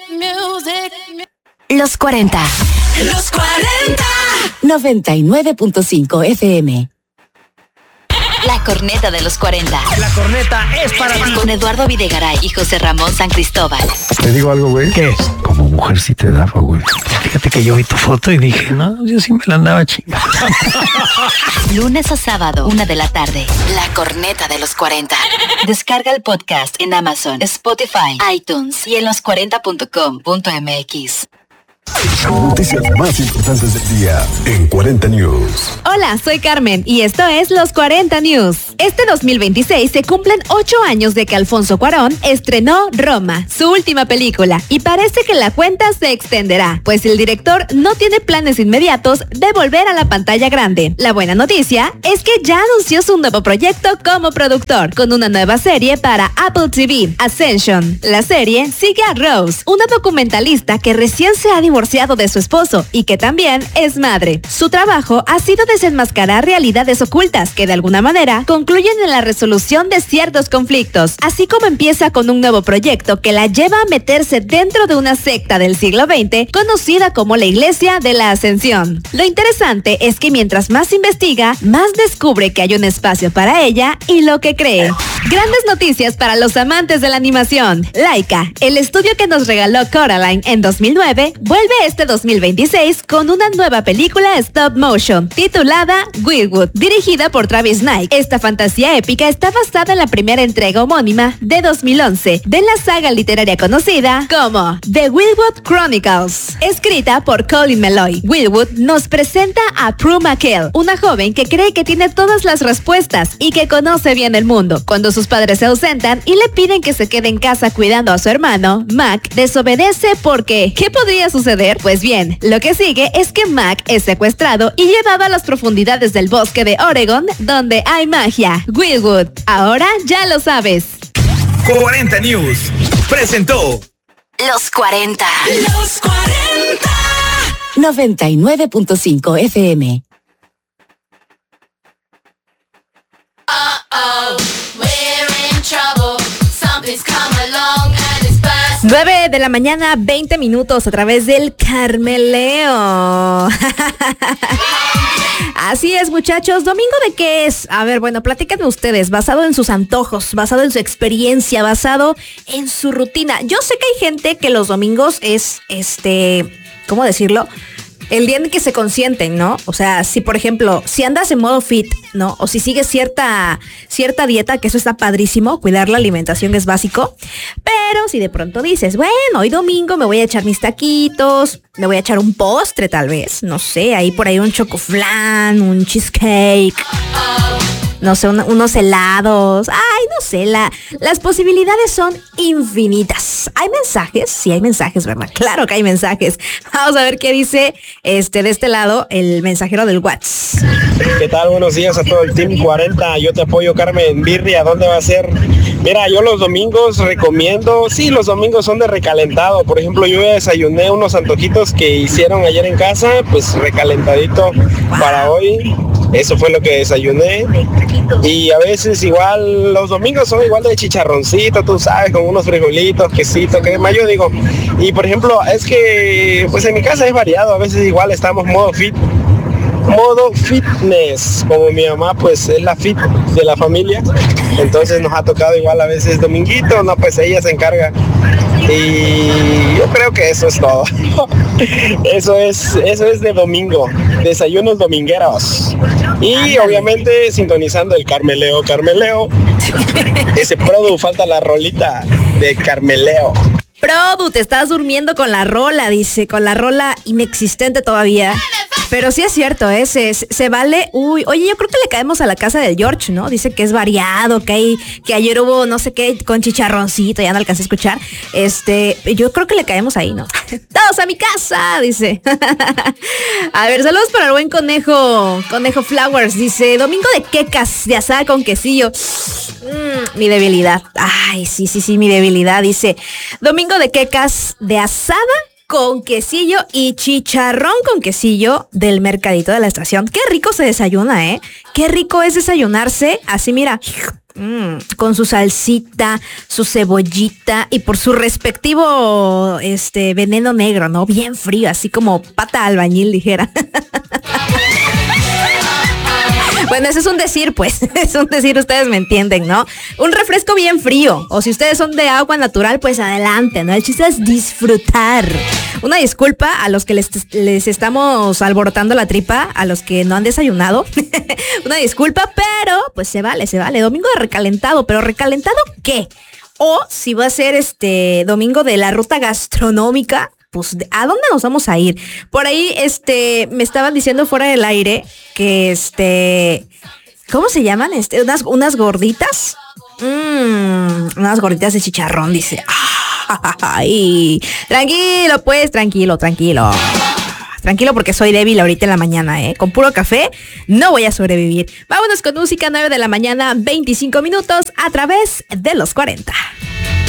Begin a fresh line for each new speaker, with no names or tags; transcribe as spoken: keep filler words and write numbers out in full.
Los cuarenta.
Los cuarenta.
noventa y nueve punto cinco F M. La corneta de los cuarenta.
La corneta es para ti.
Con Eduardo Videgaray y José Ramón San Cristóbal.
Te digo algo, güey.
¿Qué es?
Como mujer sí te daba, güey.
Fíjate que yo vi tu foto y dije, no, yo sí me la andaba chingando.
Lunes a sábado, una de la tarde. La corneta de los cuarenta. Descarga el podcast en Amazon, Spotify, iTunes y en los cuarenta punto com punto m x.
Las noticias más importantes del día en cuarenta News.
Hola, soy Carmen y esto es Los cuarenta News. Este dos mil veintiséis se cumplen ocho años de que Alfonso Cuarón estrenó Roma, su última película, y parece que la cuenta se extenderá, pues el director no tiene planes inmediatos de volver a la pantalla grande. La buena noticia es que ya anunció su nuevo proyecto como productor, con una nueva serie para Apple T V, Ascension. La serie sigue a Rose, una documentalista que recién se ha divorciado de su esposo y que también es madre. Su trabajo ha sido desenmascarar realidades ocultas que de alguna manera concluyen en la resolución de ciertos conflictos, así como empieza con un nuevo proyecto que la lleva a meterse dentro de una secta del siglo veinte conocida como la Iglesia de la Ascensión. Lo interesante es que mientras más investiga, más descubre que hay un espacio para ella y lo que cree. Grandes noticias para los amantes de la animación. Laika, el estudio que nos regaló Coraline en dos mil nueve, vuelve este dos mil veintiséis con una nueva película stop motion titulada Wildwood, dirigida por Travis Knight. Esta fantasía épica está basada en la primera entrega homónima de dos mil once de la saga literaria conocida como The Wildwood Chronicles, escrita por Colin Meloy. Wildwood nos presenta a Prue McKell, una joven que cree que tiene todas las respuestas y que conoce bien el mundo. Cuando sus padres se ausentan y le piden que se quede en casa cuidando a su hermano, Mac desobedece porque ¿qué podría suceder? Pues bien, lo que sigue es que Mac es secuestrado y llevado a las profundidades del bosque de Oregon, donde hay magia. Wildwood, ahora ya lo sabes.
cuarenta News presentó
Los cuarenta.
Los cuarenta.
noventa y nueve punto cinco F M.
Uh-oh, we're in trouble. Something's come along and it's burst.
nueve de la mañana, veinte minutos a través del Carmeleo. Así es, muchachos. ¿Domingo de qué es? A ver, bueno, platíquenme ustedes. Basado en sus antojos, basado en su experiencia, basado en su rutina. Yo sé que hay gente que los domingos es, este, ¿cómo decirlo? El día en que se consienten, ¿no? O sea, si por ejemplo, si andas en modo fit, ¿no? O si sigues cierta, cierta dieta, que eso está padrísimo, cuidar la alimentación es básico. Pero si de pronto dices, bueno, hoy domingo me voy a echar mis taquitos, me voy a echar un postre tal vez, no sé, ahí por ahí un chocoflan, un cheesecake, no sé, un, unos helados, ay, no sé, la, las posibilidades son infinitas. ¿Hay mensajes? Sí, hay mensajes, ¿verdad? Claro que hay mensajes. Vamos a ver qué dice este de este lado el mensajero del WhatsApp.
¿Qué tal? Buenos días a todo el Team cuarenta. Yo te apoyo, Carmen. Birria, ¿dónde va a ser? Mira, yo los domingos recomiendo, sí, los domingos son de recalentado. Por ejemplo, yo desayuné unos antojitos que hicieron ayer en casa, pues recalentadito para hoy. Eso fue lo que desayuné. Y a veces igual, los domingos son igual de chicharroncito, tú sabes, con unos frijolitos, quesito, crema, yo digo. Y por ejemplo, es que pues en mi casa es variado, a veces igual estamos modo fit, modo fitness, como mi mamá pues es la fit de la familia, entonces nos ha tocado igual a veces dominguito, no, pues ella se encarga. Y yo creo que eso es todo. Eso es, eso es de domingo, desayunos domingueros. Y obviamente sintonizando el Carmeleo, Carmeleo. Ese Produ, falta la rolita de Carmeleo.
Produ, te estás durmiendo con la rola, dice, con la rola inexistente todavía. Pero sí es cierto, ¿eh? Se, se vale. Uy, oye, yo creo que le caemos a la casa del George, ¿no? Dice que es variado, que hay, que ayer hubo no sé qué con chicharroncito, ya no alcancé a escuchar. Este, yo creo que le caemos ahí, ¿no? Todos a mi casa, dice. A ver, saludos para el buen conejo, Conejo Flowers, dice, domingo de quecas, de asada con quesillo. Mm, mi debilidad. Ay, sí, sí, sí, mi debilidad, dice, domingo de quecas, de asada
con quesillo y chicharrón con quesillo del mercadito de la estación. Qué rico se desayuna, ¿eh? Qué rico es desayunarse así, mira, mm, con su salsita, su cebollita y por su respectivo este veneno negro, ¿no? Bien frío, así como pata albañil, dijera. Bueno, eso es un decir, pues, es un decir, ustedes me entienden, ¿no? Un refresco bien frío, o si ustedes son de agua natural, pues adelante, ¿no? El chiste es disfrutar. Una disculpa a los que les, les estamos alborotando la tripa, a los que no han desayunado. Una disculpa, pero pues se vale, se vale. Domingo de recalentado, pero ¿recalentado qué? O si va a ser este domingo de la ruta gastronómica, pues, ¿a dónde nos vamos a ir? Por ahí, este, me estaban diciendo fuera del aire que, este, ¿cómo se llaman? Este, unas, unas gorditas. Mmm, unas gorditas de chicharrón, dice. Ay, tranquilo, pues, tranquilo, tranquilo. Tranquilo porque soy débil ahorita en la mañana, ¿eh? Con puro café no voy a sobrevivir. Vámonos con música, nueve de la mañana, veinticinco minutos, a través de los cuarenta.